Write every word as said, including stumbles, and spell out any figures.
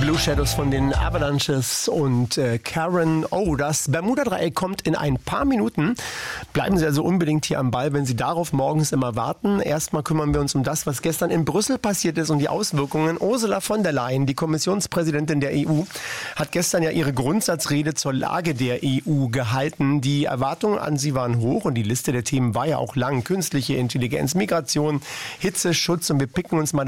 Blue Shadows von den Avalanches und äh, Karen. Oh, das Bermuda-Dreieck kommt in ein paar Minuten. Bleiben Sie also unbedingt hier am Ball, wenn Sie darauf morgens immer warten. Erstmal kümmern wir uns um das, was gestern in Brüssel passiert ist und die Auswirkungen. Ursula von der Leyen, die Kommissionspräsidentin der E U, hat gestern ja ihre Grundsatzrede zur Lage der E U gehalten. Die Erwartungen an sie waren hoch und die Liste der Themen war ja auch lang. Künstliche Intelligenz, Migration, Hitzeschutz, und wir picken uns mal